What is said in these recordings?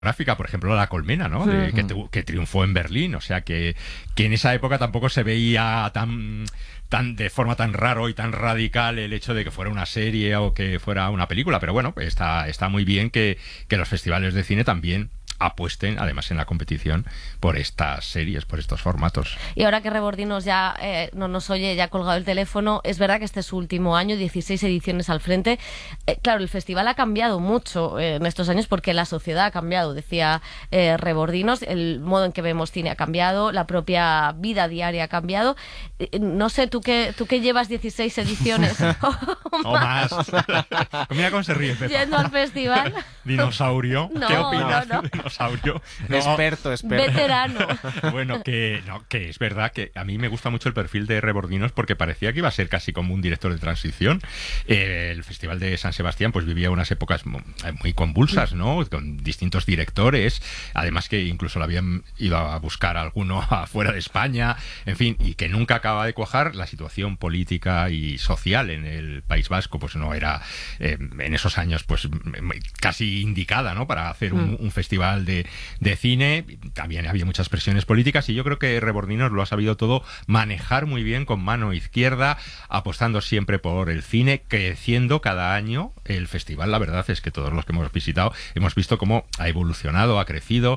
gráfica, por ejemplo, La Colmena, ¿no? Que triunfó en Berlín, o sea que en esa época tampoco se veía tan de forma tan raro y tan radical el hecho de que fuera una serie o que fuera una película, pero bueno, está muy bien que los festivales de cine también apuesten, además en la competición, por estas series, por estos formatos. Y ahora que Rebordinos ya no nos oye, ya ha colgado el teléfono, es verdad que este es su último año, 16 ediciones al frente. Claro, el festival ha cambiado mucho en estos años porque la sociedad ha cambiado, decía Rebordinos, el modo en que vemos cine ha cambiado, la propia vida diaria ha cambiado. No sé, tú que llevas 16 ediciones o más. Mira cómo se ríe, Pepa. Yendo al festival. Dinosaurio. No, ¿qué opinas? No. Dinosaurio. No. Experto. Veterano. Bueno, que es verdad que a mí me gusta mucho el perfil de Rebordinos porque parecía que iba a ser casi como un director de transición. El Festival de San Sebastián pues vivía unas épocas muy convulsas, ¿no? Con distintos directores, además que incluso lo habían ido a buscar a alguno afuera de España, en fin, y que nunca acaba de cuajar. La situación política y social en el País Vasco pues no era en esos años pues casi indicada, ¿no? Para hacer un festival de cine. También había muchas presiones políticas y yo creo que Rebordinos lo ha sabido todo manejar muy bien con mano izquierda, apostando siempre por el cine, creciendo cada año el festival. La verdad es que todos los que hemos visitado hemos visto cómo ha evolucionado, ha crecido,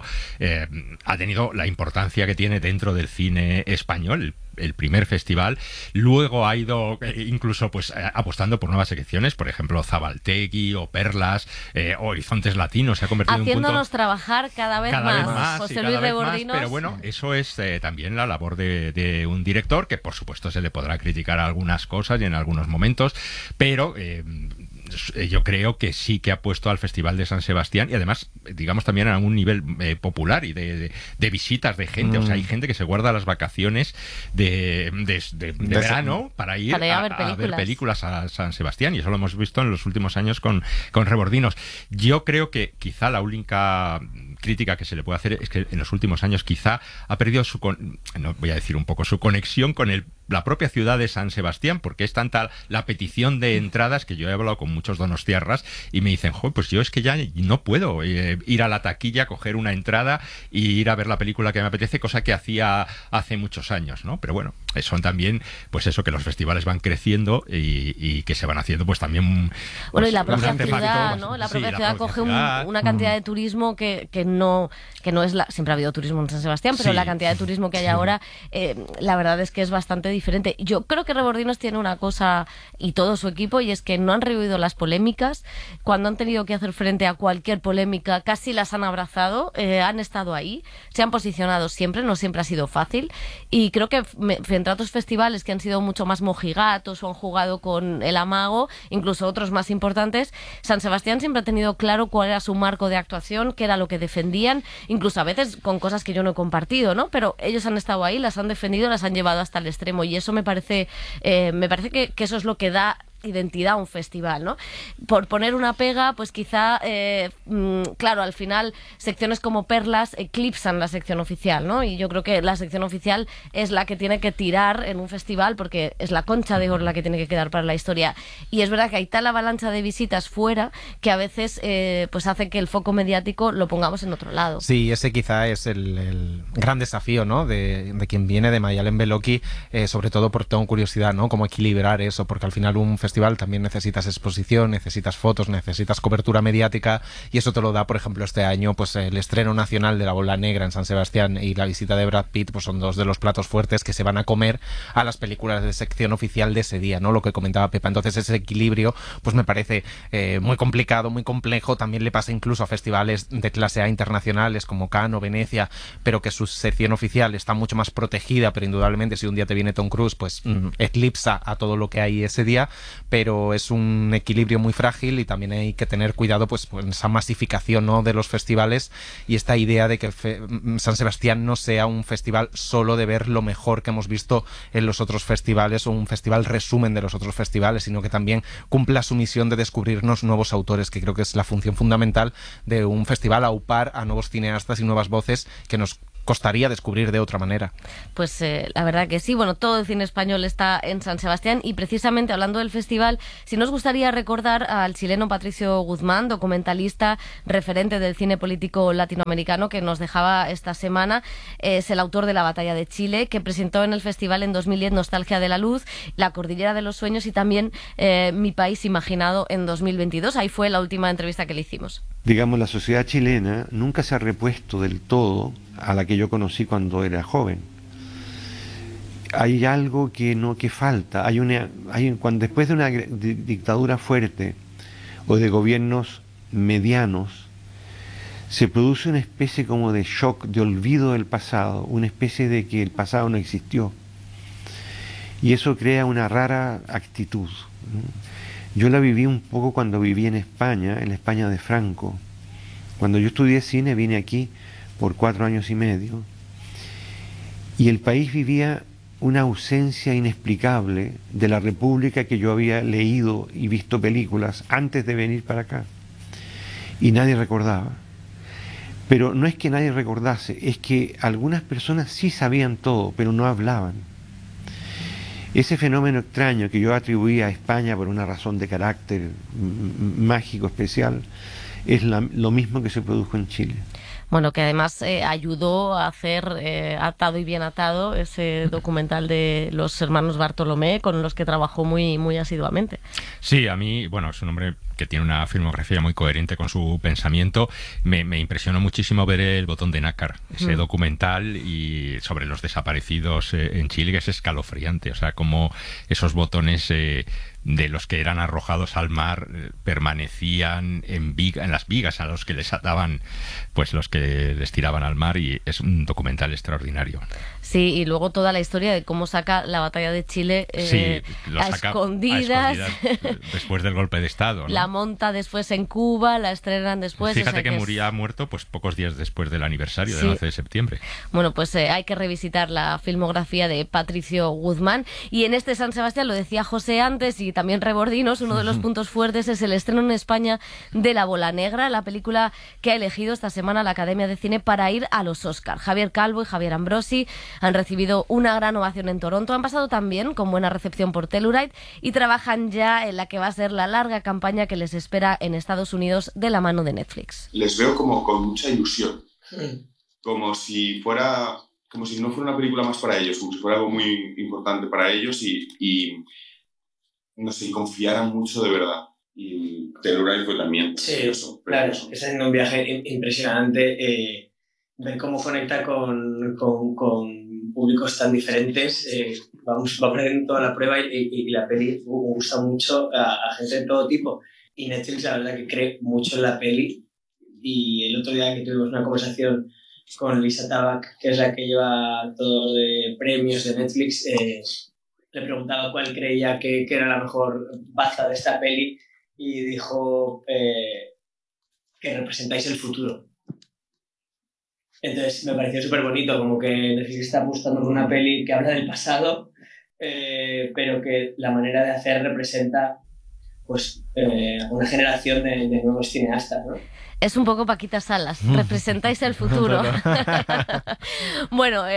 ha tenido la importancia que tiene dentro del cine español, el primer festival. Luego ha ido incluso pues apostando por nuevas secciones, por ejemplo Zabaltegui o Perlas, Horizontes Latinos, se ha convertido haciéndonos en un punto trabajar cada vez más. José Luis Rebordinos. Pero bueno, eso es también la labor de un director, que por supuesto se le podrá criticar algunas cosas y en algunos momentos, pero yo creo que sí que ha puesto al Festival de San Sebastián, y además, digamos, también a un nivel popular y de visitas de gente. O sea, hay gente que se guarda las vacaciones de verano para ir a ver películas a San Sebastián, y eso lo hemos visto en los últimos años con Rebordinos. Yo creo que quizá la única crítica que se le puede hacer es que en los últimos años quizá ha perdido no voy a decir un poco, su conexión con la propia ciudad de San Sebastián, porque es tanta la petición de entradas que yo he hablado con muchos donostiarras y me dicen, pues yo es que ya no puedo ir a la taquilla, coger una entrada y ir a ver la película que me apetece, cosa que hacía hace muchos años, ¿no? Pero bueno, son también, pues eso, que los festivales van creciendo y que se van haciendo pues también... Bueno, y la propia ciudad, ¿no? La propia ciudad coge una cantidad de turismo que no es siempre ha habido turismo en San Sebastián, pero la cantidad de turismo que hay ahora, la verdad es que es bastante diferente. Yo creo que Rebordinos tiene una cosa, y todo su equipo, y es que no han rehuido las polémicas. Cuando han tenido que hacer frente a cualquier polémica, casi las han abrazado, han estado ahí, se han posicionado siempre, no siempre ha sido fácil, y creo que frente a otros festivales que han sido mucho más mojigatos o han jugado con el amago, incluso otros más importantes, San Sebastián siempre ha tenido claro cuál era su marco de actuación, qué era lo que defendían, incluso a veces con cosas que yo no he compartido, ¿no? Pero ellos han estado ahí, las han defendido, las han llevado hasta el extremo, y eso me parece que eso es lo que da identidad a un festival, ¿no? Por poner una pega, pues quizá, claro, al final secciones como Perlas eclipsan la sección oficial, ¿no? Y yo creo que la sección oficial es la que tiene que tirar en un festival, porque es la concha de oro la que tiene que quedar para la historia. Y es verdad que hay tal avalancha de visitas fuera que a veces pues hace que el foco mediático lo pongamos en otro lado. Sí, ese quizá es el gran desafío, ¿no? De quien viene, de Mayalen Beloki, sobre todo porque tengo curiosidad, ¿no? Cómo equilibrar eso, porque al final un festival también necesitas exposición, necesitas fotos, necesitas cobertura mediática, y eso te lo da, por ejemplo, este año, pues el estreno nacional de La Bola Negra en San Sebastián y la visita de Brad Pitt, pues son dos de los platos fuertes que se van a comer a las películas de sección oficial de ese día, ¿no? Lo que comentaba Pepa. Entonces ese equilibrio, pues me parece muy complicado, muy complejo. También le pasa incluso a festivales de clase A internacionales como Cannes o Venecia, pero que su sección oficial está mucho más protegida, pero indudablemente si un día te viene Tom Cruise, pues eclipsa a todo lo que hay ese día. Pero es un equilibrio muy frágil y también hay que tener cuidado pues con esa masificación, ¿no? de los festivales, y esta idea de que San Sebastián no sea un festival solo de ver lo mejor que hemos visto en los otros festivales o un festival resumen de los otros festivales, sino que también cumpla su misión de descubrirnos nuevos autores, que creo que es la función fundamental de un festival, aupar a nuevos cineastas y nuevas voces que nos costaría descubrir de otra manera. Pues la verdad que sí. Bueno, todo el cine español está en San Sebastián y precisamente hablando del festival, sí nos gustaría recordar al chileno Patricio Guzmán, documentalista, referente del cine político latinoamericano, que nos dejaba esta semana. Es el autor de La Batalla de Chile, que presentó en el festival en 2010 Nostalgia de la Luz, La Cordillera de los Sueños y también Mi País Imaginado en 2022. Ahí fue la última entrevista que le hicimos. Digamos, la sociedad chilena nunca se ha repuesto del todo a la que yo conocí cuando era joven. Hay algo que falta. Cuando después de una dictadura fuerte o de gobiernos medianos, se produce una especie como de shock, de olvido del pasado, una especie de que el pasado no existió. Y eso crea una rara actitud. Yo la viví un poco cuando viví en la España de Franco. Cuando yo estudié cine vine aquí por 4 años y medio y el país vivía una ausencia inexplicable de la República que yo había leído y visto películas antes de venir para acá. Y nadie recordaba. Pero no es que nadie recordase, es que algunas personas sí sabían todo, pero no hablaban. Ese fenómeno extraño que yo atribuía a España por una razón de carácter mágico especial, es lo mismo que se produjo en Chile. Bueno, que además ayudó a hacer Atado y Bien Atado, ese documental de los hermanos Bartolomé, con los que trabajó muy, muy asiduamente. Sí, a mí, bueno, es un hombre que tiene una filmografía muy coherente con su pensamiento. Me impresionó muchísimo ver El Botón de Nácar, ese documental y sobre los desaparecidos en Chile, que es escalofriante. O sea, como esos botones de los que eran arrojados al mar permanecían en las vigas a los que les ataban, pues los que les tiraban al mar, y es un documental extraordinario. Sí, y luego toda la historia de cómo saca la batalla de Chile a escondidas después del golpe de Estado, ¿no? La monta después en Cuba, la estrenan después. Fíjate que ha muerto pues pocos días después del aniversario del 11 de septiembre. Bueno, pues hay que revisitar la filmografía de Patricio Guzmán. Y en este San Sebastián, lo decía José antes, y también Rebordinos, uno de los puntos fuertes es el estreno en España de La Bola Negra, la película que ha elegido esta semana la Academia de Cine para ir a los Oscar. Javier Calvo y Javier Ambrosi han recibido una gran ovación en Toronto, han pasado también con buena recepción por Telluride y trabajan ya en la que va a ser la larga campaña que les espera en Estados Unidos de la mano de Netflix. Les veo como con mucha ilusión, como si no fuera una película más para ellos, como si fuera algo muy importante para ellos y no sé, confiaran mucho de verdad. Y Telluride fue también. Sí, claro, está haciendo un viaje impresionante. Ver cómo conecta con públicos tan diferentes. Vamos aprendiendo toda la prueba y la peli gusta mucho a gente de todo tipo. Y Netflix, la verdad, que cree mucho en la peli. Y el otro día que tuvimos una conversación con Lisa Tabak, que es la que lleva todo de premios de Netflix, le preguntaba cuál creía que era la mejor baza de esta peli y dijo que representáis el futuro. Entonces me pareció súper bonito, como que Netflix está apostando por una peli que habla del pasado, pero que la manera de hacer representa pues una generación de nuevos cineastas, ¿no? Es un poco Paquita Salas, representáis el futuro. Bueno,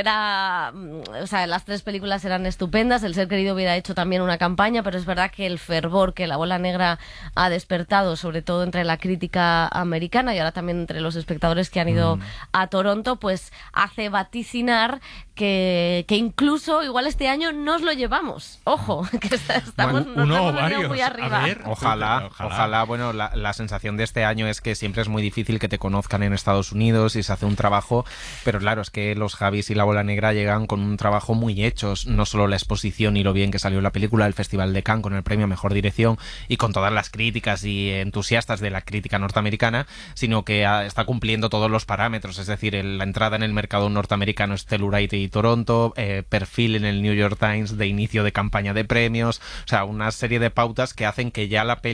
las 3 películas eran estupendas, El Ser Querido hubiera hecho también una campaña, pero es verdad que el fervor que La Bola Negra ha despertado, sobre todo entre la crítica americana y ahora también entre los espectadores que han ido a Toronto, pues hace vaticinar que incluso igual este año nos lo llevamos. Ojo, que estamos muy arriba. A ver, ojalá. Bueno, la sensación de este año es que siempre es muy difícil que te conozcan en Estados Unidos y se hace un trabajo, pero claro, es que los Javis y La Bola Negra llegan con un trabajo muy hecho, no solo la exposición y lo bien que salió la película, el Festival de Cannes con el premio a Mejor Dirección y con todas las críticas y entusiastas de la crítica norteamericana, sino que está cumpliendo todos los parámetros, es decir, la entrada en el mercado norteamericano es Telluride y Toronto, perfil en el New York Times de inicio de campaña de premios, o sea, una serie de pautas que hacen que ya la peli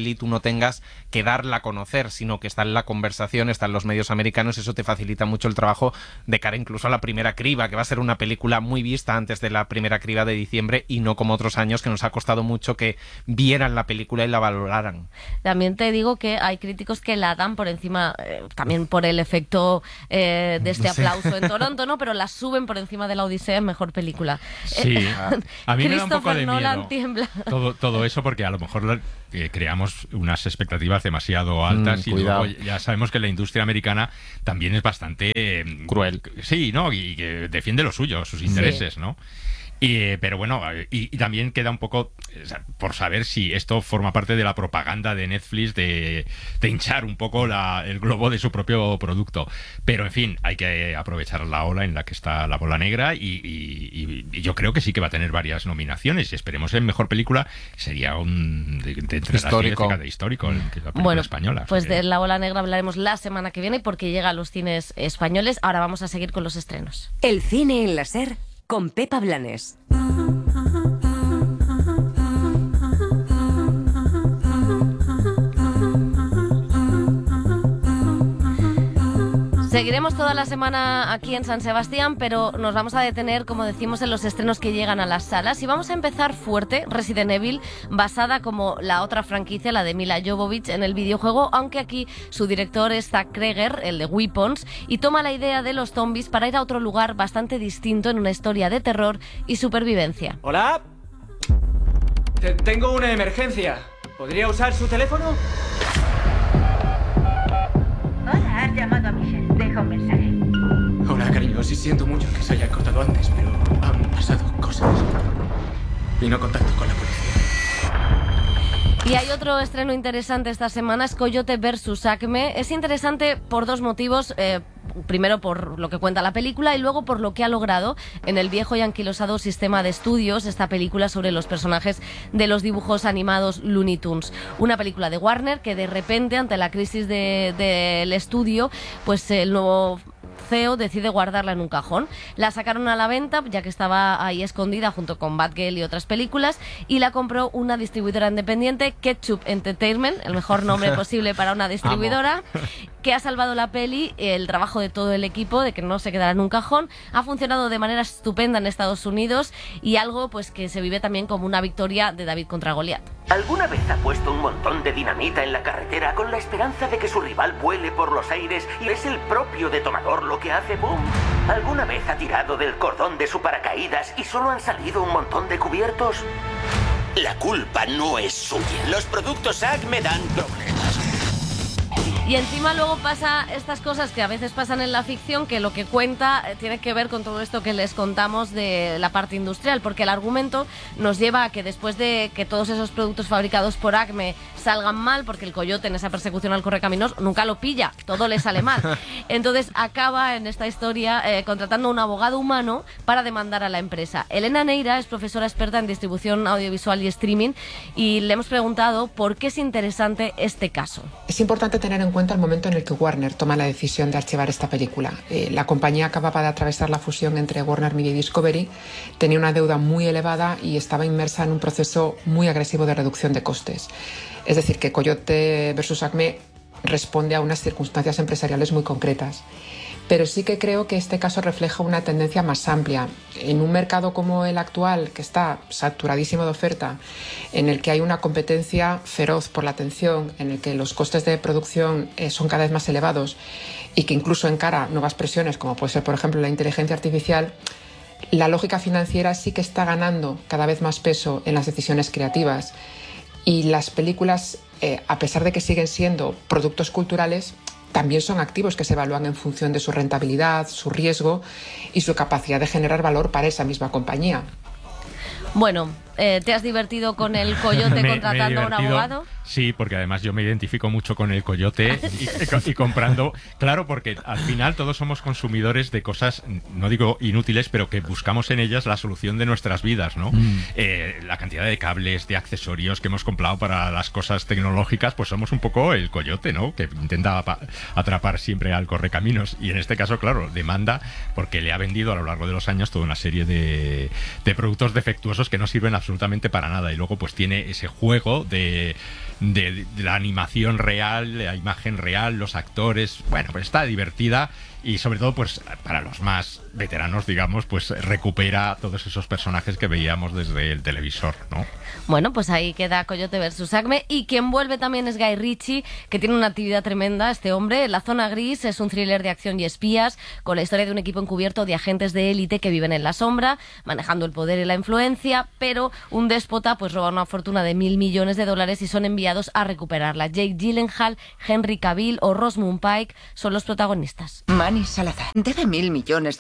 peli tú no tengas que darla a conocer, sino que está en la conversación, está en los medios americanos. Eso te facilita mucho el trabajo de cara incluso a la primera criba, que va a ser una película muy vista antes de la primera criba de diciembre, y no como otros años que nos ha costado mucho que vieran la película y la valoraran. También te digo que hay críticos que la dan por encima, también por el efecto de este aplauso en Toronto, ¿no? Pero la suben por encima de La Odisea en mejor película. Sí, a mí me da un poco de Nolan miedo tiembla. todo eso, porque a lo mejor creamos unas expectativas demasiado altas y luego ya sabemos que la industria americana también es bastante cruel. Sí, ¿no? Y que defiende lo suyo, sus intereses, ¿no? Pero bueno, y también queda un poco por saber si esto forma parte de la propaganda de Netflix de hinchar un poco el globo de su propio producto. Pero en fin, hay que aprovechar la ola en la que está La Bola Negra y yo creo que sí que va a tener varias nominaciones. Y esperemos en mejor película. Sería de histórico. La película española. Pues de La Bola Negra hablaremos la semana que viene porque llega a los cines españoles. Ahora vamos a seguir con los estrenos. El cine en la SER con Pepa Blanes. Seguiremos toda la semana aquí en San Sebastián, pero nos vamos a detener, como decimos, en los estrenos que llegan a las salas. Y vamos a empezar fuerte, Resident Evil, basada como la otra franquicia, la de Mila Jovovich, en el videojuego, aunque aquí su director es Zack Kreger, el de Weapons, y toma la idea de los zombies para ir a otro lugar bastante distinto en una historia de terror y supervivencia. ¿Hola? Tengo una emergencia. ¿Podría usar su teléfono? Hola, has llamado a Michelle. Deja un mensaje. Hola, cariño. Sí, siento mucho que se haya cortado antes, pero han pasado cosas. Y no contacto con la policía. Y hay otro estreno interesante esta semana, es Coyote vs. Acme. Es interesante por dos motivos. Primero por lo que cuenta la película y luego por lo que ha logrado en el viejo y anquilosado sistema de estudios, esta película sobre los personajes de los dibujos animados Looney Tunes. Una película de Warner que de repente, ante la crisis del estudio, pues el nuevo CEO decide guardarla en un cajón. La sacaron a la venta, ya que estaba ahí escondida junto con Batgirl y otras películas, y la compró una distribuidora independiente, Ketchup Entertainment, el mejor nombre posible para una distribuidora, que ha salvado la peli, el trabajo de todo el equipo, de que no se quedara en un cajón. Ha funcionado de manera estupenda en Estados Unidos y algo pues que se vive también como una victoria de David contra Goliat. ¿Alguna vez ha puesto un montón de dinamita en la carretera con la esperanza de que su rival vuele por los aires y es el propio detonador lo que hace boom? ¿Alguna vez ha tirado del cordón de su paracaídas y solo han salido un montón de cubiertos? La culpa no es suya. Los productos Acme dan problemas. Y encima luego pasa estas cosas que a veces pasan en la ficción, que lo que cuenta tiene que ver con todo esto que les contamos de la parte industrial, porque el argumento nos lleva a que después de que todos esos productos fabricados por Acme salgan mal, porque el coyote en esa persecución al correcaminos nunca lo pilla, todo le sale mal. Entonces acaba en esta historia contratando a un abogado humano para demandar a la empresa. Elena Neira es profesora experta en distribución audiovisual y streaming y le hemos preguntado por qué es interesante este caso. Es importante tener en cuenta el momento en el que Warner toma la decisión de archivar esta película. La compañía acababa de atravesar la fusión entre Warner Media y Discovery, tenía una deuda muy elevada y estaba inmersa en un proceso muy agresivo de reducción de costes. Es decir, que Coyote vs. Acme responde a unas circunstancias empresariales muy concretas. Pero sí que creo que este caso refleja una tendencia más amplia. En un mercado como el actual, que está saturadísimo de oferta, en el que hay una competencia feroz por la atención, en el que los costes de producción son cada vez más elevados y que incluso encara nuevas presiones, como puede ser, por ejemplo, la inteligencia artificial, la lógica financiera sí que está ganando cada vez más peso en las decisiones creativas. Y las películas, a pesar de que siguen siendo productos culturales, también son activos que se evalúan en función de su rentabilidad, su riesgo y su capacidad de generar valor para esa misma compañía. Bueno, ¿te has divertido con el coyote contratando a un abogado? Sí, porque además yo me identifico mucho con el coyote y comprando. Claro, porque al final todos somos consumidores de cosas, no digo inútiles, pero que buscamos en ellas la solución de nuestras vidas, ¿no? La cantidad de cables, de accesorios que hemos comprado para las cosas tecnológicas, pues somos un poco el coyote, ¿no? Que intenta atrapar siempre al correcaminos. Y en este caso, claro, demanda porque le ha vendido a lo largo de los años toda una serie de productos defectuosos que no sirven absolutamente para nada. Y luego pues tiene ese juego de la animación real, la imagen real, los actores. Bueno, pues está divertida y sobre todo pues para los más veteranos, digamos, pues recupera todos esos personajes que veíamos desde el televisor, ¿no? Bueno, pues ahí queda Coyote vs. Acme, y quien vuelve también es Guy Ritchie, que tiene una actividad tremenda este hombre. La Zona Gris es un thriller de acción y espías con la historia de un equipo encubierto de agentes de élite que viven en la sombra, manejando el poder y la influencia, pero un déspota pues roba una fortuna de $1.000 millones y son enviados a recuperarla. Jake Gyllenhaal, Henry Cavill o Rosamund Pike son los protagonistas. Manny Salazar debe $1.000 millones.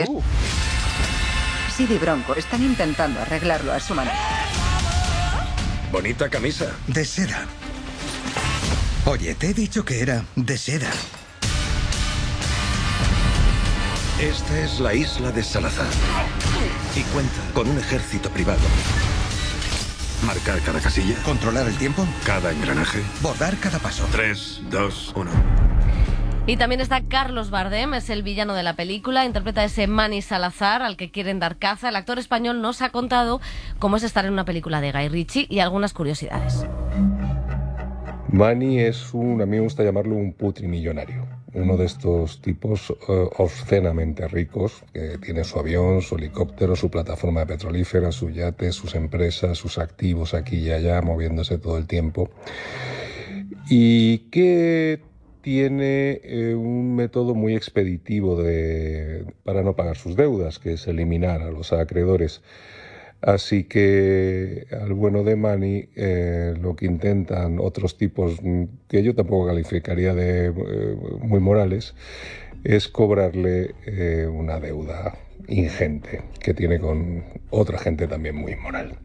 Sid y Bronco están intentando arreglarlo a su manera. Bonita camisa. De seda. Oye, te he dicho que era de seda. Esta es la isla de Salazar. Y cuenta con un ejército privado. Marcar cada casilla. Controlar el tiempo. Cada engranaje. Bordar cada paso. 3, 2, 1. Y también está Carlos Bardem, es el villano de la película, interpreta a ese Manny Salazar al que quieren dar caza. El actor español nos ha contado cómo es estar en una película de Guy Ritchie y algunas curiosidades. Manny es a mí me gusta llamarlo un putrimillonario. Uno de estos tipos obscenamente ricos, que tiene su avión, su helicóptero, su plataforma petrolífera, su yate, sus empresas, sus activos aquí y allá, moviéndose todo el tiempo. Y que tiene un método muy expeditivo para no pagar sus deudas, que es eliminar a los acreedores. Así que al bueno de Manny lo que intentan otros tipos, que yo tampoco calificaría de muy morales, es cobrarle una deuda ingente que tiene con otra gente también muy inmoral.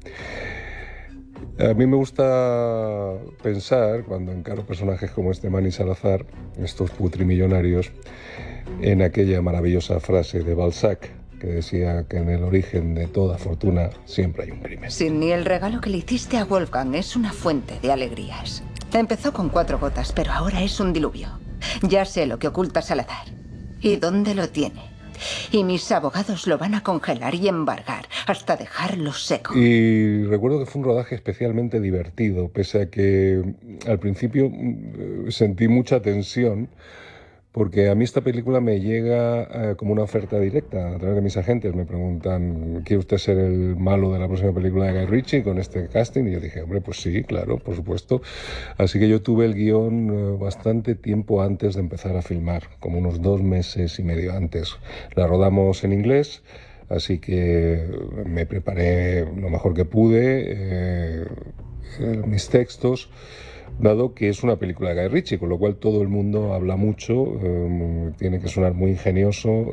A mí me gusta pensar, cuando encaro personajes como este Manny Salazar, estos putrimillonarios, en aquella maravillosa frase de Balzac, que decía que en el origen de toda fortuna siempre hay un crimen. Sidney, el regalo que le hiciste a Wolfgang es una fuente de alegrías. Empezó con 4 gotas, pero ahora es un diluvio. Ya sé lo que oculta Salazar y dónde lo tiene. Y mis abogados lo van a congelar y embargar hasta dejarlo seco. Y recuerdo que fue un rodaje especialmente divertido, pese a que al principio sentí mucha tensión, porque a mí esta película me llega como una oferta directa a través de mis agentes. Me preguntan, ¿quiere usted ser el malo de la próxima película de Guy Ritchie con este casting? Y yo dije, hombre, pues sí, claro, por supuesto. Así que yo tuve el guión bastante tiempo antes de empezar a filmar, como unos 2 meses y medio antes. La rodamos en inglés, así que me preparé lo mejor que pude, mis textos, dado que es una película de Guy Ritchie, con lo cual todo el mundo habla mucho, tiene que sonar muy ingenioso,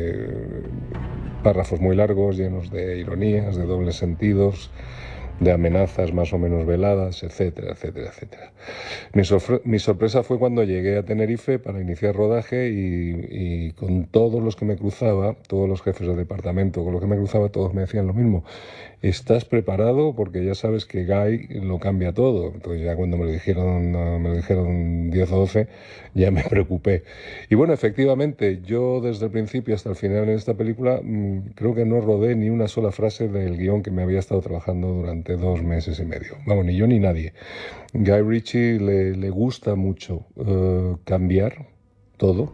párrafos muy largos, llenos de ironías, de dobles sentidos, de amenazas más o menos veladas, etcétera, etcétera, etcétera. Mi sorpresa fue cuando llegué a Tenerife para iniciar rodaje y con todos los que me cruzaba, todos los jefes de departamento con los que me cruzaba, todos me decían lo mismo. ¿Estás preparado? Porque ya sabes que Guy lo cambia todo. Entonces ya cuando me lo dijeron 10 o 12, ya me preocupé. Y bueno, efectivamente, yo desde el principio hasta el final en esta película creo que no rodé ni una sola frase del guión que me había estado trabajando durante 2 meses y medio. Vamos, ni yo ni nadie. Guy Ritchie le gusta mucho cambiar todo.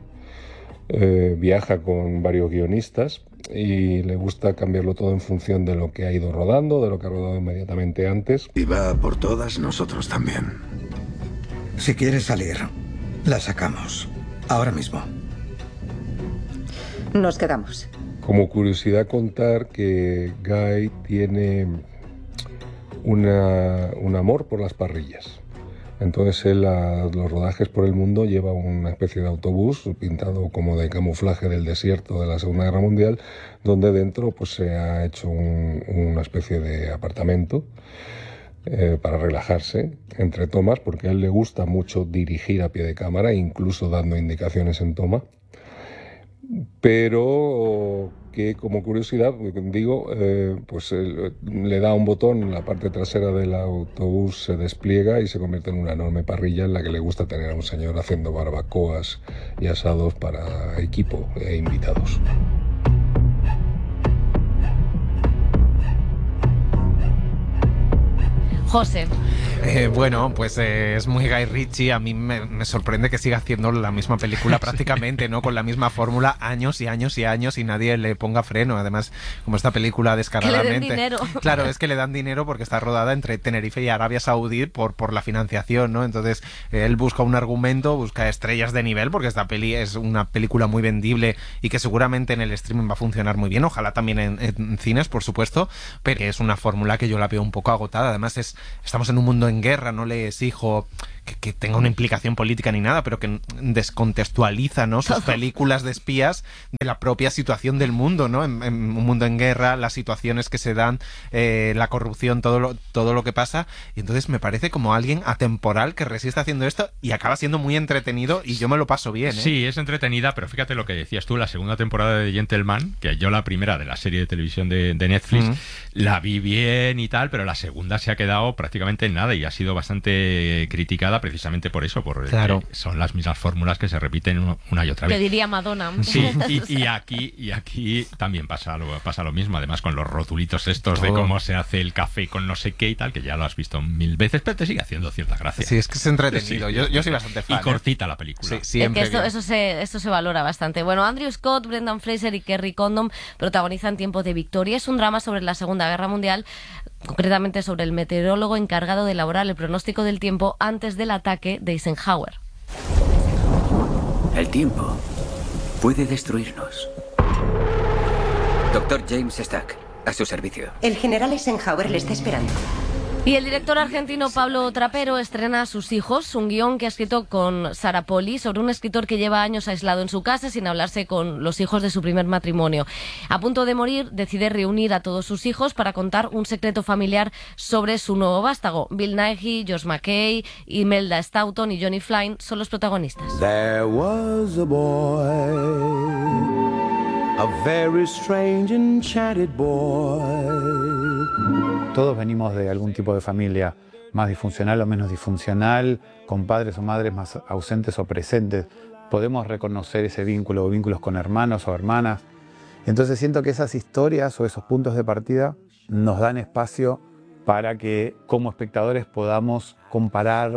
Viaja con varios guionistas y le gusta cambiarlo todo en función de lo que ha ido rodando, de lo que ha rodado inmediatamente antes. Y va por todas, nosotros también. Si quieres salir, la sacamos. Ahora mismo. Nos quedamos. Como curiosidad contar que Guy tiene un amor por las parrillas. Entonces él a los rodajes por el mundo lleva una especie de autobús pintado como de camuflaje del desierto de la Segunda Guerra Mundial, donde dentro pues se ha hecho una especie de apartamento para relajarse entre tomas, porque a él le gusta mucho dirigir a pie de cámara, incluso dando indicaciones en toma. Pero que como curiosidad, digo, pues le da un botón, en la parte trasera del autobús se despliega y se convierte en una enorme parrilla en la que le gusta tener a un señor haciendo barbacoas y asados para equipo e invitados. José. Bueno, pues es muy Guy Ritchie. A mí me sorprende que siga haciendo la misma película prácticamente, ¿no? Con la misma fórmula años y años y años y nadie le ponga freno. Además, como esta película descaradamente... Que le den dinero. Claro, es que le dan dinero porque está rodada entre Tenerife y Arabia Saudí por la financiación, ¿no? Entonces, él busca un argumento, busca estrellas de nivel, porque esta peli es una película muy vendible y que seguramente en el streaming va a funcionar muy bien. Ojalá también en cines, por supuesto, pero es una fórmula que yo la veo un poco agotada. Además, estamos en un mundo en guerra, no le exijo que tenga una implicación política ni nada, pero que descontextualiza, ¿no?, sus películas de espías de la propia situación del mundo, ¿no? En un mundo en guerra, las situaciones que se dan, la corrupción, todo lo que pasa, y entonces me parece como alguien atemporal que resiste haciendo esto y acaba siendo muy entretenido y yo me lo paso bien, ¿eh? Sí, es entretenida, pero fíjate lo que decías tú, la segunda temporada de Gentleman, que yo la primera de la serie de televisión de Netflix, la vi bien y tal, pero la segunda se ha quedado prácticamente en nada y ha sido bastante criticada precisamente por eso, porque son las mismas fórmulas que se repiten una y otra vez. Que diría Madonna. Sí, y aquí también pasa lo mismo, además con los rotulitos estos de cómo se hace el café con no sé qué y tal, que ya lo has visto 1000 veces, pero te sigue haciendo cierta gracia. Sí, es que es entretenido. Sí. Yo soy bastante fan. Y cortita la película. Sí, siempre. Es que esto se valora bastante. Bueno, Andrew Scott, Brendan Fraser y Kerry Condon protagonizan Tiempo de Victoria. Es un drama sobre la Segunda Guerra Mundial, concretamente sobre el meteorólogo encargado de elaborar el pronóstico del tiempo antes del ataque de Eisenhower. El tiempo puede destruirnos. Dr. James Stack, a su servicio. El general Eisenhower le está esperando. Y el director argentino Pablo Trapero estrena Sus hijos, un guión que ha escrito con Sara Poli sobre un escritor que lleva años aislado en su casa sin hablarse con los hijos de su primer matrimonio. A punto de morir, decide reunir a todos sus hijos para contar un secreto familiar sobre su nuevo vástago. Bill Nighy, Josh McKay, Imelda Staunton y Johnny Flynn son los protagonistas. There was a boy, a very strange enchanted boy. Todos venimos de algún tipo de familia más disfuncional o menos disfuncional, con padres o madres más ausentes o presentes. Podemos reconocer ese vínculo o vínculos con hermanos o hermanas. Entonces siento que esas historias o esos puntos de partida nos dan espacio para que como espectadores podamos comparar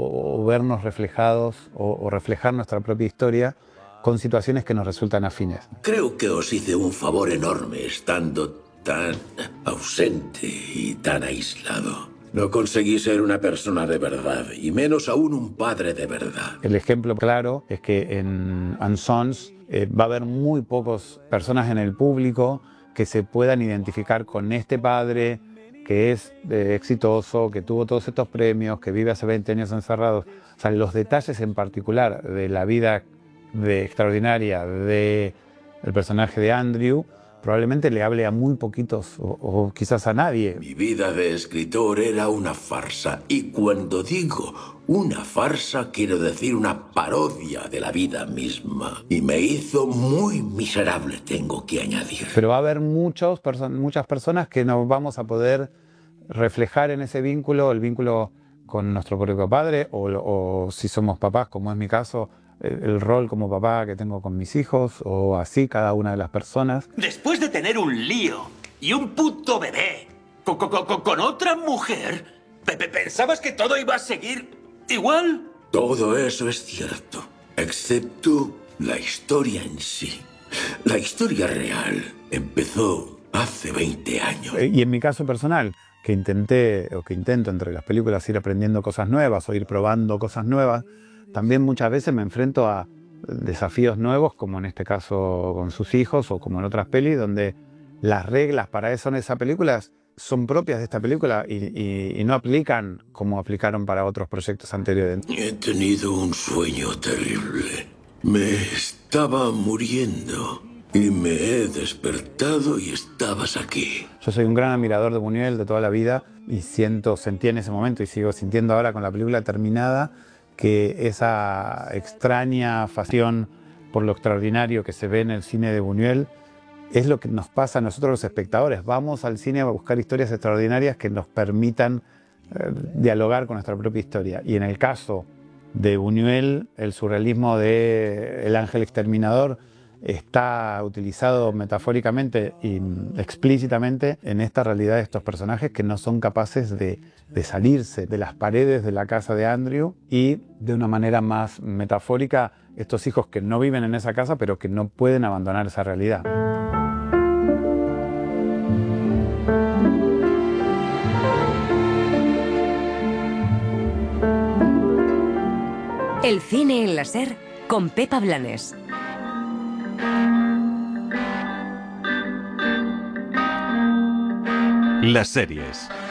o vernos reflejados o reflejar nuestra propia historia con situaciones que nos resultan afines. Creo que os hice un favor enorme estando tan ausente y tan aislado. No conseguí ser una persona de verdad, y menos aún un padre de verdad. El ejemplo claro es que en Sons va a haber muy pocas personas en el público que se puedan identificar con este padre que es exitoso, que tuvo todos estos premios, que vive hace 20 años encerrado. O sea, los detalles en particular de la vida extraordinaria del personaje de Andrew probablemente le hable a muy poquitos o quizás a nadie. Mi vida de escritor era una farsa, y cuando digo una farsa quiero decir una parodia de la vida misma, y me hizo muy miserable, tengo que añadir. Pero va a haber muchas personas que nos vamos a poder reflejar en ese vínculo, el vínculo con nuestro propio padre o si somos papás, como es mi caso, el rol como papá que tengo con mis hijos, o así cada una de las personas. Después de tener un lío y un puto bebé con otra mujer, ¿pensabas que todo iba a seguir igual? Todo eso es cierto, excepto la historia en sí. La historia real empezó hace 20 años. Y en mi caso personal, que intento entre las películas ir aprendiendo cosas nuevas o ir probando cosas nuevas, también muchas veces me enfrento a desafíos nuevos, como en este caso con Sus hijos o como en otras pelis, donde las reglas para eso en esas películas son propias de esta película y no aplican como aplicaron para otros proyectos anteriores. He tenido un sueño terrible. Me estaba muriendo y me he despertado y estabas aquí. Yo soy un gran admirador de Buñuel de toda la vida y sentí en ese momento y sigo sintiendo ahora con la película terminada que esa extraña fascinación por lo extraordinario que se ve en el cine de Buñuel es lo que nos pasa a nosotros los espectadores. Vamos al cine a buscar historias extraordinarias que nos permitan dialogar con nuestra propia historia. Y en el caso de Buñuel, el surrealismo de El ángel exterminador está utilizado metafóricamente y explícitamente en esta realidad de estos personajes que no son capaces de salirse de las paredes de la casa de Andrew, y de una manera más metafórica, estos hijos que no viven en esa casa pero que no pueden abandonar esa realidad. El cine en la SER con Pepa Blanes. Las series.